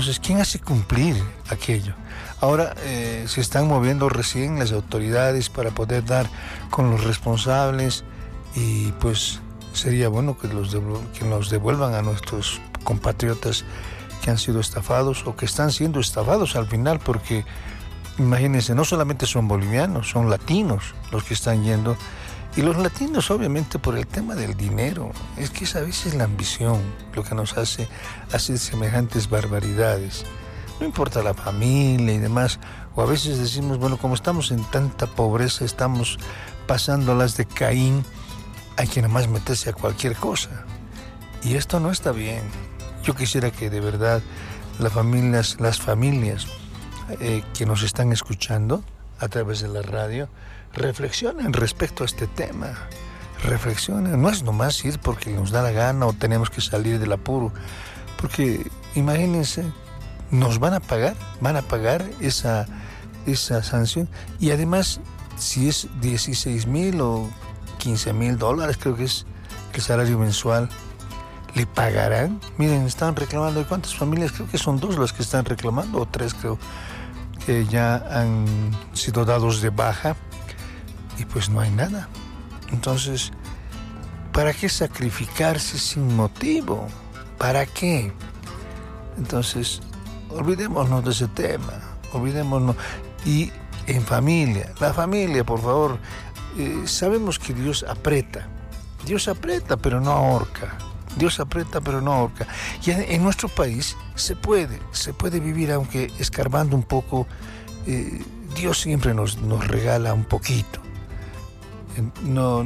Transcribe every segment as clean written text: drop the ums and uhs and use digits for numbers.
Entonces, ¿quién hace cumplir aquello? Ahora se están moviendo recién las autoridades para poder dar con los responsables y pues sería bueno que los devuelvan a nuestros compatriotas que han sido estafados o que están siendo estafados al final, porque imagínense, no solamente son bolivianos, son latinos los que están yendo. Y los latinos, obviamente, por el tema del dinero, es que es a veces la ambición lo que nos hace hacer semejantes barbaridades. No importa la familia y demás, o a veces decimos, bueno, como estamos en tanta pobreza, estamos pasándolas de Caín, hay que nomás meterse a cualquier cosa. Y esto no está bien. Yo quisiera que de verdad las familias que nos están escuchando a través de la radio, reflexionen respecto a este tema. Reflexionen, no es nomás ir porque nos da la gana o tenemos que salir del apuro, porque imagínense, nos van a pagar esa sanción, y además si es 16,000 o 15,000 dólares, creo que es el salario mensual, ¿le pagarán? Miren, están reclamando, ¿de cuántas familias? Creo que son 2 las que están reclamando, o 3 creo, que ya han sido dados de baja, y pues no hay nada. Entonces, ¿para qué sacrificarse sin motivo? ¿Para qué? Entonces, olvidémonos de ese tema, olvidémonos. Y en familia, la familia, por favor, sabemos que Dios aprieta, pero no ahorca. Dios aprieta, pero no ahorca. Y en nuestro país se puede vivir, aunque escarbando un poco. Dios siempre nos regala un poquito. No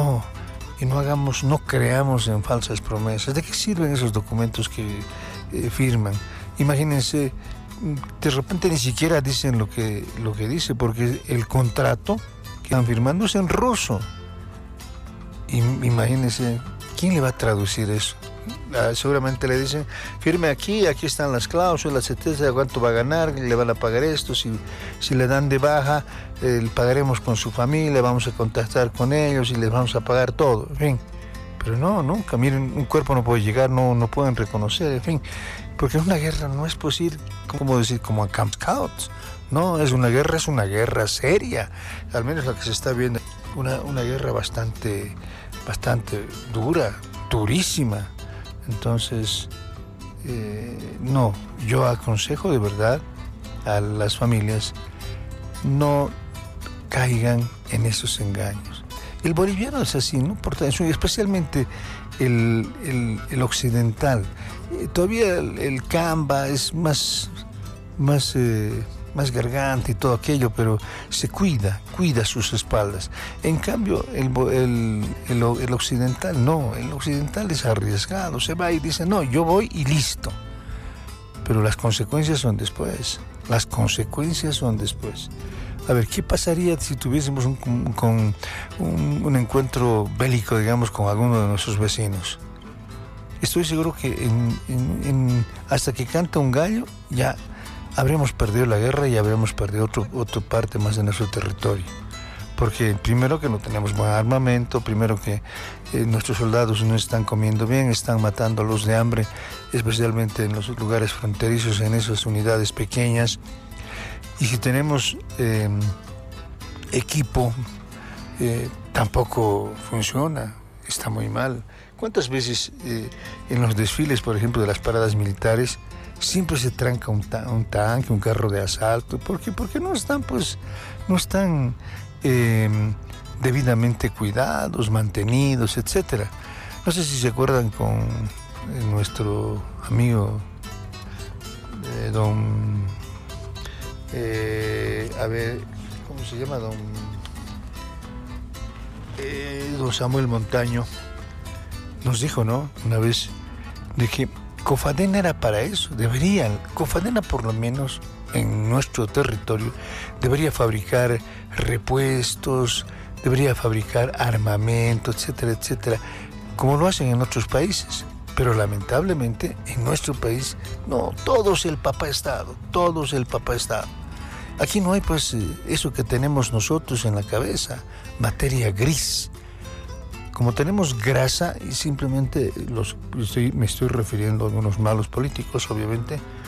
creamos en falsas promesas. ¿De qué sirven esos documentos que firman? Imagínense, de repente ni siquiera dicen lo que dice, porque el contrato que están firmando es en ruso. Imagínense, ¿quién le va a traducir eso? Seguramente le dicen, firme aquí están las cláusulas, etcétera, cuánto va a ganar, le van a pagar esto, si le dan de baja, pagaremos con su familia, vamos a contactar con ellos y les vamos a pagar todo, en fin. Pero no, nunca, miren, un cuerpo no puede llegar, no pueden reconocer, en fin, porque una guerra no es posible, como a Camp Scouts, no, es una guerra seria, al menos la que se está viendo, una guerra bastante dura, durísima. Entonces, no, yo aconsejo de verdad a las familias, no caigan en esos engaños. El boliviano es así, no importa eso, especialmente el occidental. Todavía el camba es más garganta y todo aquello, pero se cuida sus espaldas. En cambio, el occidental no, el occidental es arriesgado, se va y dice, no, yo voy y listo. Pero las consecuencias son después. A ver, ¿qué pasaría si tuviésemos un encuentro bélico, digamos, con alguno de nuestros vecinos? Estoy seguro que hasta que canta un gallo, ya habremos perdido la guerra y habremos perdido otra parte más de nuestro territorio. Porque primero que no tenemos buen armamento, primero que nuestros soldados no están comiendo bien, están matándolos de hambre, especialmente en los lugares fronterizos, en esas unidades pequeñas. Y si tenemos equipo, tampoco funciona, está muy mal. ¿Cuántas veces en los desfiles, por ejemplo, de las paradas militares, siempre se tranca un tanque, un carro de asalto? ¿Por qué? Porque no están debidamente cuidados, mantenidos, etcétera. No sé si se acuerdan con nuestro amigo don ¿cómo se llama? Don Samuel Montaño nos dijo, ¿no?, una vez, de que Cofadena era para eso. Cofadena, por lo menos en nuestro territorio, debería fabricar repuestos, debería fabricar armamento, etcétera, etcétera, como lo hacen en otros países. Pero lamentablemente en nuestro país no, todo es el papá Estado. Aquí no hay pues eso que tenemos nosotros en la cabeza, materia gris. Como tenemos grasa y simplemente me estoy refiriendo a algunos malos políticos, obviamente,